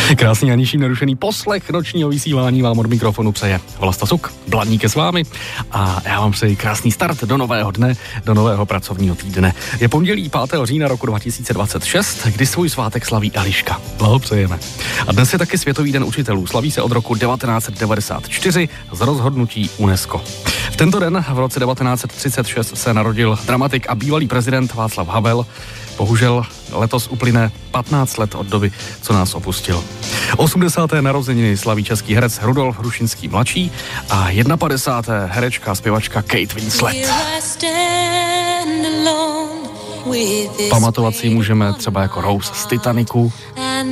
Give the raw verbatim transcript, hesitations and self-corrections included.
Krásný a ničím nerušený poslech nočního vysílání vám od mikrofonu přeje Vlasta Suk, Blaník je s vámi a já vám přeji krásný start do nového dne, do nového pracovního týdne. Je pondělí pátého října roku dva tisíce dvacet šest, kdy svůj svátek slaví Eliška. Blahopřejeme. A dnes je taky Světový den učitelů. Slaví se od roku devatenáct set devadesát čtyři z rozhodnutí UNESCO. V tento den v roce devatenáct set třicet šest se narodil dramatik a bývalý prezident Václav Havel. Bohužel letos uplyne patnáct let od doby, co nás opustil. osmdesáté narozeniny slaví český herec Rudolf Hrušinský mladší a padesáté herečka a zpěvačka Kate Winslet. Pamatovat si můžeme třeba jako Rose z Titaniku,